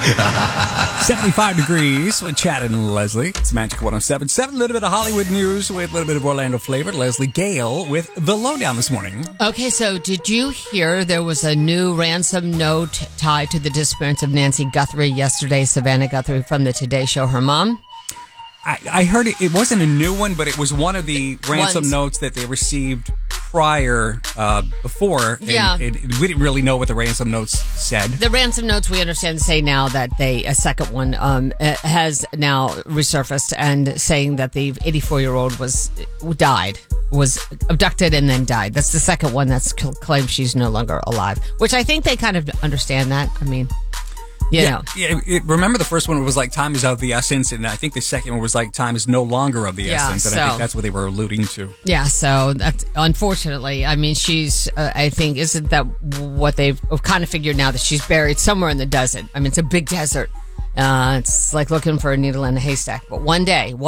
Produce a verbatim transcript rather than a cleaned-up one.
seventy-five degrees with Chad and Leslie. It's Magic one oh seven point seven. A little bit of Hollywood news with a little bit of Orlando flavor. Leslie Gale with the lowdown this morning. Okay, so did you hear there was a new ransom note tied to the disappearance of Nancy Guthrie yesterday? Savannah Guthrie from the Today Show, her mom. I, I heard it, it wasn't a new one, but it was one of the ransom Ones. notes that they received prior, uh, before. And Yeah. It, we didn't really know what the ransom notes said. The ransom notes, we understand, say now that they a second one um, uh, has now resurfaced and saying that the eighty-four-year-old was died, was abducted and then died. That's the second one that's cl- claimed she's no longer alive, which I think they kind of understand that. I mean, you yeah, know. yeah it, remember the first one was like time is of the essence, and I think the second one was like time is no longer of the Yeah, essence, and so- I think that's what they were alluding to. Yeah, so that's unfortunately, I mean, she's, uh, I think, isn't that what they've kind of figured now that she's buried somewhere in the desert? I mean, it's a big desert. Uh, it's like looking for a needle in a haystack. But one day,